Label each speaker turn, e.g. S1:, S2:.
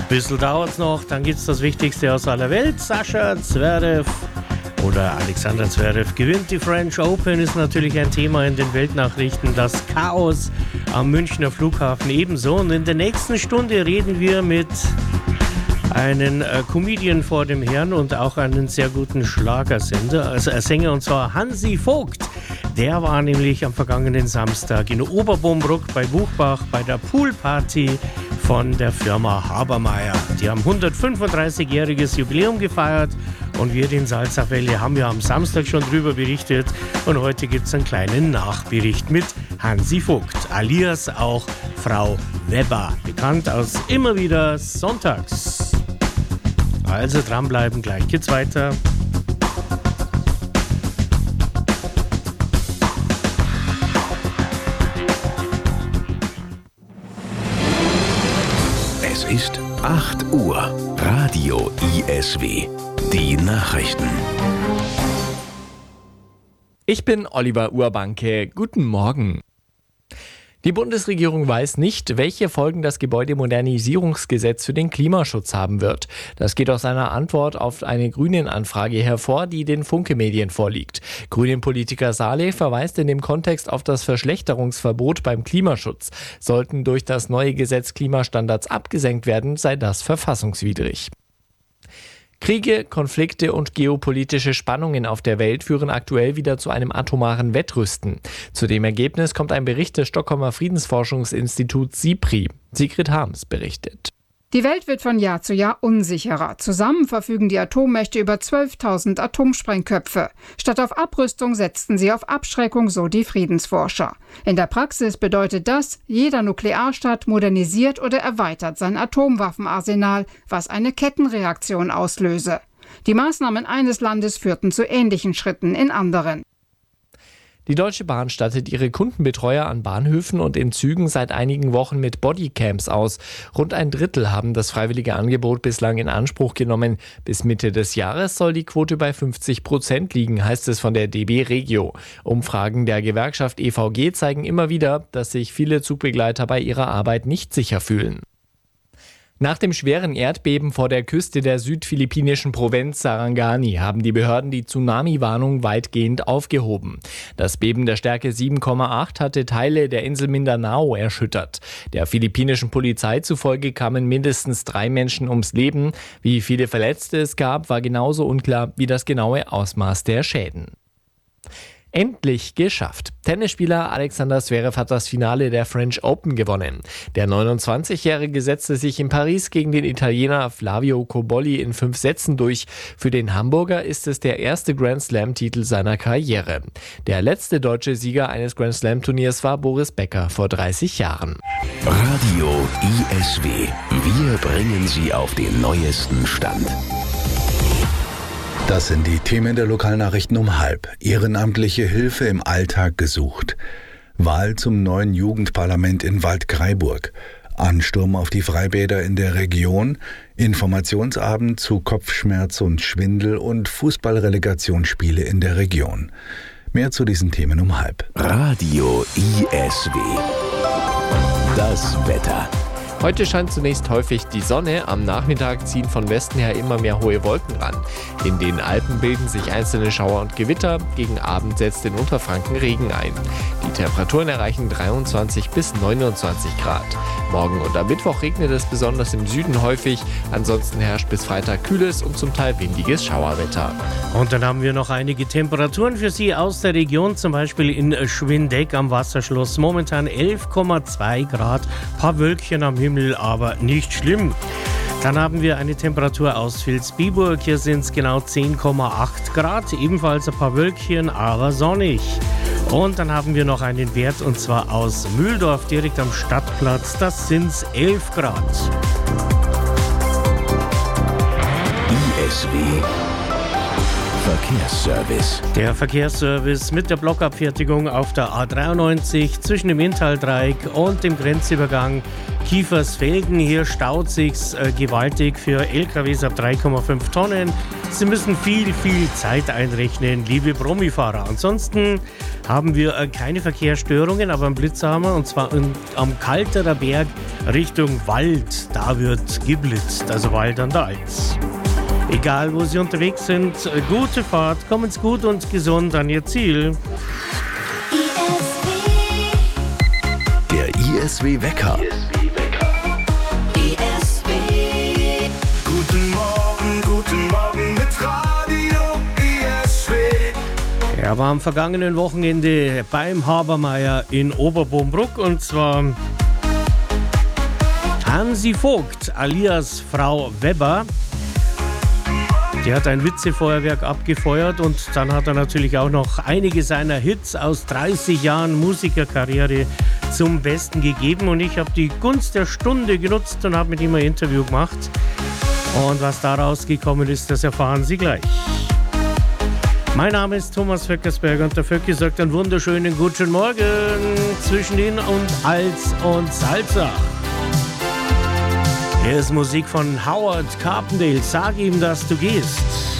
S1: Bisschen dauert's noch, dann gibt's das Wichtigste aus aller Welt. Sascha Zverev oder Alexander Zverev gewinnt die French Open, ist natürlich ein Thema in den Weltnachrichten. Das Chaos am Münchner Flughafen ebenso. Und in der nächsten Stunde reden wir mit einem Comedian vor dem Herrn und auch einen sehr guten Sänger, und zwar Hansi Vogt. Der war nämlich am vergangenen Samstag in Oberbombrück bei Buchbach bei der Poolparty von der Firma Habermeier. Die haben 135-jähriges Jubiläum gefeiert und wir in Salzachwelle haben ja am Samstag schon drüber berichtet und heute gibt es einen kleinen Nachbericht mit Hansi Vogt, alias auch Frau Weber, bekannt aus immer wieder Sonntags. Also dranbleiben, gleich geht's weiter.
S2: Es ist 8 Uhr. Radio ISW. Die Nachrichten.
S3: Ich bin Oliver Urbanke. Guten Morgen. Die Bundesregierung weiß nicht, welche Folgen das Gebäudemodernisierungsgesetz für den Klimaschutz haben wird. Das geht aus einer Antwort auf eine Grünen-Anfrage hervor, die den Funke-Medien vorliegt. Grünen-Politiker Saleh verweist in dem Kontext auf das Verschlechterungsverbot beim Klimaschutz. Sollten durch das neue Gesetz Klimastandards abgesenkt werden, sei das verfassungswidrig. Kriege, Konflikte und geopolitische Spannungen auf der Welt führen aktuell wieder zu einem atomaren Wettrüsten. Zu dem Ergebnis kommt ein Bericht des Stockholmer Friedensforschungsinstituts SIPRI. Sigrid Harms berichtet.
S4: Die Welt wird von Jahr zu Jahr unsicherer. Zusammen verfügen die Atommächte über 12.000 Atomsprengköpfe. Statt auf Abrüstung setzten sie auf Abschreckung, so die Friedensforscher. In der Praxis bedeutet das, jeder Nuklearstaat modernisiert oder erweitert sein Atomwaffenarsenal, was eine Kettenreaktion auslöse. Die Maßnahmen eines Landes führten zu ähnlichen Schritten in anderen.
S3: Die Deutsche Bahn stattet ihre Kundenbetreuer an Bahnhöfen und in Zügen seit einigen Wochen mit Bodycams aus. Rund ein Drittel haben das freiwillige Angebot bislang in Anspruch genommen. Bis Mitte des Jahres soll die Quote bei 50% liegen, heißt es von der DB Regio. Umfragen der Gewerkschaft EVG zeigen immer wieder, dass sich viele Zugbegleiter bei ihrer Arbeit nicht sicher fühlen. Nach dem schweren Erdbeben vor der Küste der südphilippinischen Provinz Sarangani haben die Behörden die Tsunami-Warnung weitgehend aufgehoben. Das Beben der Stärke 7,8 hatte Teile der Insel Mindanao erschüttert. Der philippinischen Polizei zufolge kamen mindestens 3 Menschen ums Leben. Wie viele Verletzte es gab, war genauso unklar wie das genaue Ausmaß der Schäden. Endlich geschafft. Tennisspieler Alexander Zverev hat das Finale der French Open gewonnen. Der 29-Jährige setzte sich in Paris gegen den Italiener Flavio Cobolli in 5 Sätzen durch. Für den Hamburger ist es der erste Grand-Slam-Titel seiner Karriere. Der letzte deutsche Sieger eines Grand-Slam-Turniers war Boris Becker vor 30 Jahren.
S2: Radio ISW. Wir bringen Sie auf den neuesten Stand.
S5: Das sind die Themen der Lokalnachrichten um 12:30. Ehrenamtliche Hilfe im Alltag gesucht. Wahl zum neuen Jugendparlament in Waldkraiburg. Ansturm auf die Freibäder in der Region. Informationsabend zu Kopfschmerz und Schwindel und Fußballrelegationsspiele in der Region. Mehr zu diesen Themen um 12:30.
S2: Radio ISW. Das Wetter.
S3: Heute scheint zunächst häufig die Sonne, am Nachmittag ziehen von Westen her immer mehr hohe Wolken ran. In den Alpen bilden sich einzelne Schauer und Gewitter, gegen Abend setzt in Unterfranken Regen ein. Die Temperaturen erreichen 23 bis 29 Grad. Morgen und am Mittwoch regnet es besonders im Süden häufig, ansonsten herrscht bis Freitag kühles und zum Teil windiges Schauerwetter.
S1: Und dann haben wir noch einige Temperaturen für Sie aus der Region, zum Beispiel in Schwindeck am Wasserschloss. Momentan 11,2 Grad, paar Wölkchen am Himmel, aber nicht schlimm. Dann haben wir eine Temperatur aus Vilsbiburg. Hier sind es genau 10,8 Grad. Ebenfalls ein paar Wölkchen, aber sonnig. Und dann haben wir noch einen Wert, und zwar aus Mühldorf, direkt am Stadtplatz. Das sind 11 Grad.
S2: ISW Verkehrsservice.
S1: Der Verkehrsservice mit der Blockabfertigung auf der A93 zwischen dem Inntal-Dreieck und dem Grenzübergang Kiefersfelden. Hier staut sich's gewaltig für LKWs ab 3,5 Tonnen. Sie müssen viel Zeit einrechnen, liebe Bromifahrer. Ansonsten haben wir keine Verkehrsstörungen, aber einen Blitzer haben wir, und zwar am Kalterer Berg Richtung Wald. Da wird geblitzt, also Wald an der Alz. Egal, wo Sie unterwegs sind, gute Fahrt, kommen Sie gut und gesund an Ihr Ziel.
S2: Der ISW-Wecker.
S6: Guten Morgen mit Radio ISW.
S1: Er war am vergangenen Wochenende beim Habermeier in Oberbombruck, und zwar Hansi Vogt alias Frau Weber. Die hat ein Witzefeuerwerk abgefeuert, und dann hat er natürlich auch noch einige seiner Hits aus 30 Jahren Musikerkarriere zum Besten gegeben. Und ich habe die Gunst der Stunde genutzt und habe mit ihm ein Interview gemacht. Und was daraus gekommen ist, das erfahren Sie gleich. Mein Name ist Thomas Vöckersberger, und der Vöcki sagt einen wunderschönen guten Morgen zwischen Ihnen und Alz und Salzach. Hier ist Musik von Howard Carpendale. Sag ihm, dass du gehst.